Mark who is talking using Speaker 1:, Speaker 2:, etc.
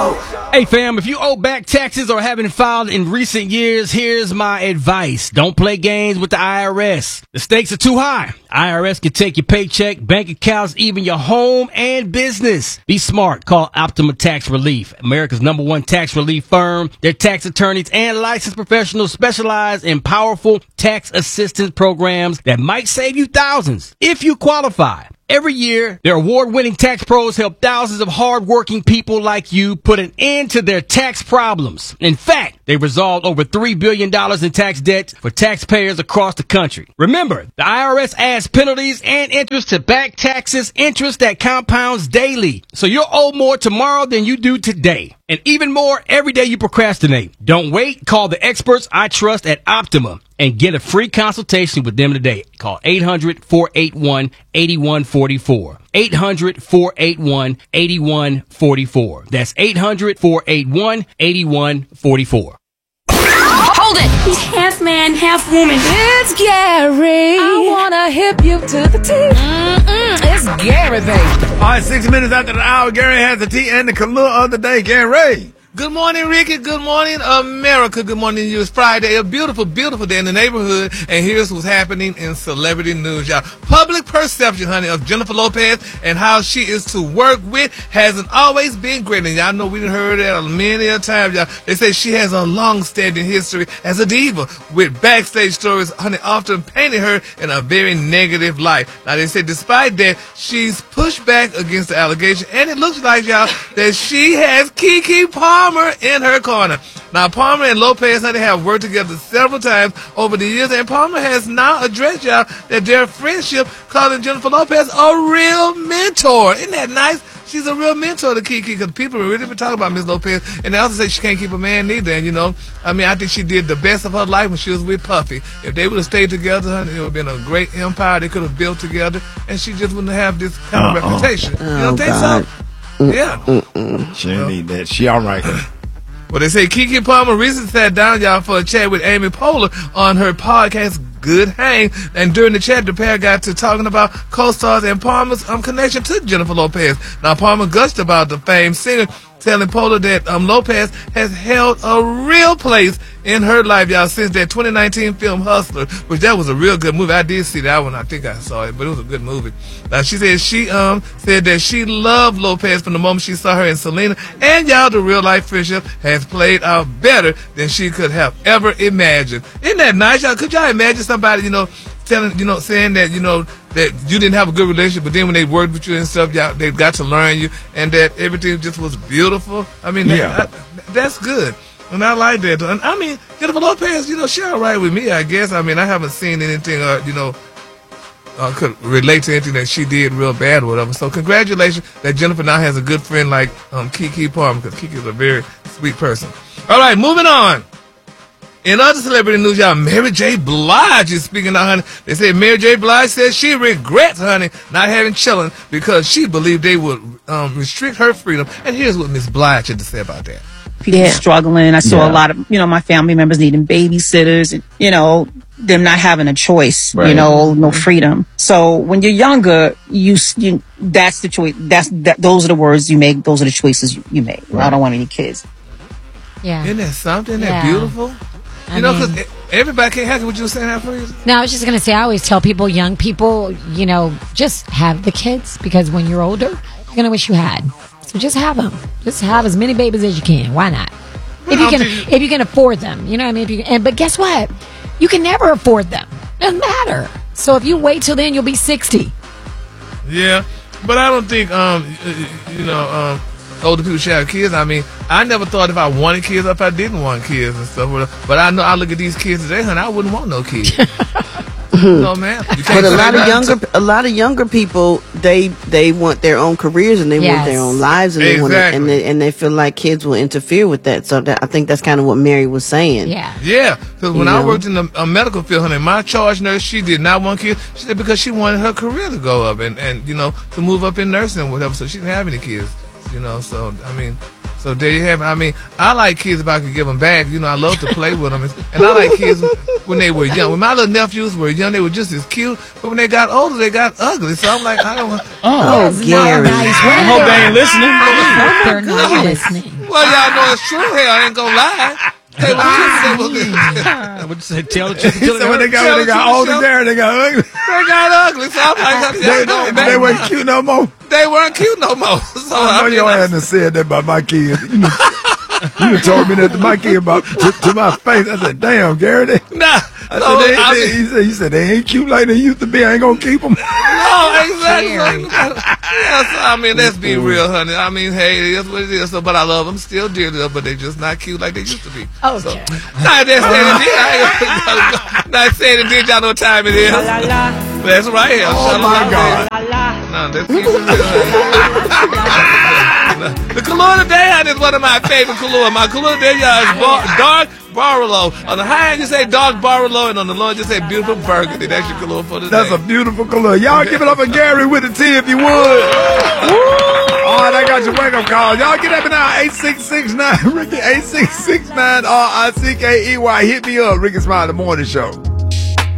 Speaker 1: Hey fam, if you owe back taxes or haven't filed in recent years, here's my advice. Don't play games with the IRS. The stakes are too high. IRS can take your paycheck, bank accounts, even your home and business. Be smart. Call Optima Tax Relief, America's #1 tax relief firm. Their tax attorneys and licensed professionals specialize in powerful tax assistance programs that might save you thousands if you qualify. Every year, their award-winning tax pros help thousands of hard-working people like you put an end to their tax problems. In fact, they resolved over $3 billion in tax debt for taxpayers across the country. Remember, the IRS adds penalties and interest to back taxes, interest that compounds daily. So you'll owe more tomorrow than you do today. And even more every day you procrastinate. Don't wait. Call the experts I trust at Optima and get a free consultation with them today. Call 800-481-8144. 800-481-8144. That's 800-481-8144.
Speaker 2: Hold it!
Speaker 3: He's half man, half woman.
Speaker 2: It's Gary. I wanna hip you to the T. It's Gary, baby.
Speaker 4: All right, 6 minutes after the hour, Gary has the tea and the Kahlua of the day. Gary. Good morning, Ricky. Good morning, America. Good morning to you. It's Friday, a beautiful, beautiful day in the neighborhood. And here's what's happening in celebrity news, y'all. Public perception, honey, of Jennifer Lopez and how she is to work with hasn't always been great. And y'all know we done heard that many a time, y'all. They say she has a long-standing history as a diva with backstage stories, honey, often painting her in a very negative light. Now, they say despite that, she's pushed back against the allegation. And it looks like, y'all, that she has Keke Palmer in her corner. Now, Palmer and Lopez, they have worked together several times over the years, and Palmer has now addressed, y'all, that their friendship calling Jennifer Lopez a real mentor. Isn't that nice? She's a real mentor to Keke, because people really been talking about Miss Lopez, and they also say she can't keep a man neither. And, you know, I mean, I think she did the best of her life when she was with Puffy. If they would have stayed together, honey, it would have been a great empire they could have built together, and she just wouldn't have this kind of reputation. You don't think so? Yeah.
Speaker 5: She didn't need that. She all right.
Speaker 4: Well, they say Keke Palmer recently sat down, y'all, for a chat with Amy Poehler on her podcast, Good Hang. And during the chat, the pair got to talking about co-stars and Palmer's connection to Jennifer Lopez. Now, Palmer gushed about the famed singer, telling Poehler that Lopez has held a real place in her life, y'all, since that 2019 film Hustler, which that was a real good movie. I did see that one. I think I saw it, but it was a good movie. Now, she said said that she loved Lopez from the moment she saw her in Selena, and y'all, the real life friendship has played out better than she could have ever imagined. Isn't that nice, y'all? Could y'all imagine somebody, you know, saying that, you know, that you didn't have a good relationship, but then when they worked with you and stuff, y'all, they got to learn you, and that everything just was beautiful? I mean, that's good. And I like that. And I mean, Jennifer Lopez, you know, she all right with me, I guess. I mean, I haven't seen anything, you know, could relate to anything that she did real bad or whatever. So congratulations that Jennifer now has a good friend like Keke Palmer, because Keke is a very sweet person. All right, moving on. In other celebrity news, y'all, Mary J. Blige is speaking out, honey. They say Mary J. Blige says she regrets, honey, not having children because she believed they would restrict her freedom. And here's what Miss Blige had to say about that.
Speaker 6: People struggling. I saw a lot of, you know, my family members needing babysitters and, you know, them not having a choice, you know, no freedom. So when you're younger, that's the choice. Those are the words you make. Those are the choices you make. Right. I don't want any kids.
Speaker 7: Yeah.
Speaker 4: Isn't that something? Isn't that beautiful? You know, because everybody can't have it. What you were saying that for you?
Speaker 7: No, I was just going to say, I always tell people, young people, you know, just have the kids, because when you're older, you're going to wish you had. So just have them. Just have as many babies as you can. Why not? If you can afford them, you know what I mean? But guess what? You can never afford them. Doesn't matter. So if you wait till then, you'll be 60.
Speaker 4: Yeah, but I don't think older people should have kids. I mean, I never thought if I wanted kids or if I didn't want kids and stuff. But I know I look at these kids today, honey, I wouldn't want no kids. No, man.
Speaker 8: But a lot of younger people, they want their own careers and they want their own lives, and they want and they feel like kids will interfere with that. So I think that's kind of what Mary was saying.
Speaker 4: Yeah. Because when I worked in the medical field, honey, my charge nurse, she did not want kids. She said because she wanted her career to go up and you know, to move up in nursing or whatever. So she didn't have any kids. You know, so I mean. So there you have it. I mean, I like kids if I could give them back. You know, I love to play with them. And I like kids when they were young. When my little nephews were young, they were just as cute. But when they got older, they got ugly. So I'm like, I don't want...
Speaker 8: Gary.
Speaker 7: I hope they ain't listening. They're not listening.
Speaker 4: Well, y'all know it's true. Hell, I ain't gonna lie. They were
Speaker 1: I would say tell the truth.
Speaker 5: So when they got older there, they got ugly.
Speaker 4: They got ugly. So I'm like,
Speaker 5: they weren't cute no more.
Speaker 4: They weren't cute no more. So
Speaker 5: I know your ass done said that about my kids. You told me that to my kid about to my face. I said, "Damn, Gary."
Speaker 4: Nah.
Speaker 5: He said they ain't cute like they used to be. I ain't gonna keep them.
Speaker 4: No, exactly. Yes, I mean, let's be real, honey. I mean, hey, it is what it is. So, but I love them still dearly, but they just not cute like they used to be.
Speaker 7: Okay.
Speaker 4: So, not saying it did. Y'all know what time it is. That's right here.
Speaker 5: Oh my God.
Speaker 4: No, let's keep it real. The Kahlua today, honey, is one of my favorite Kahlua. My Kahlua today, y'all, is dark Barolo. On the high end, you say dark Barolo, and on the low end, you say beautiful burgundy. That's your Kahlua for today.
Speaker 5: That's a beautiful Kahlua. Y'all give it up for Gary with a T if you would. All right, I got your wake-up call. Y'all get up now, 8669 Ricky, 8669 RICKEY. Hit me up, Ricky Smiley, the morning show.